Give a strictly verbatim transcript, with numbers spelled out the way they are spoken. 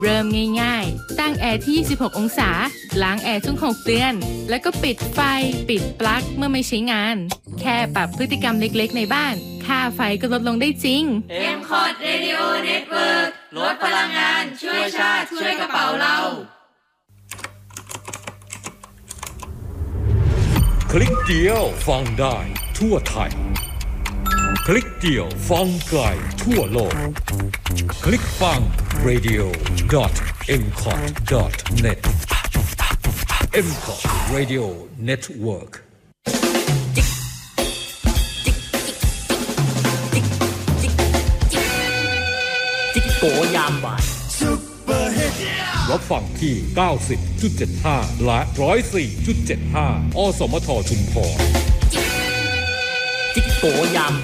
เริ่มง่ายๆตั้งแอร์ที่ยี่สิบหกองศาล้างแอร์ทุกหกเดือนแล้วก็ปิดไฟปิดปลั๊กเมื่อไม่ใช้งานแค่ปรับพฤติกรรมเล็กๆในบ้านค่าไฟก็ลดลงได้จริงเอ็ม คอท Radio Network ลดพลังงานช่วยชาติช่วยกระเป๋าเราคลิกเดียวฟังได้ทั่วไทยคลิกเดียวฟังไกลทั่วโลกคลิกฟัง เรดิโอ ดอท เอ็ม คอท ดอท เน็ต เอ็ม คอท Radio Network จิกโกยามบ่ายรับฟังที่ เก้าสิบจุดเจ็ดห้า และ หนึ่งร้อยสี่จุดเจ็ดห้า อสมทชุมพรจิกโกยาม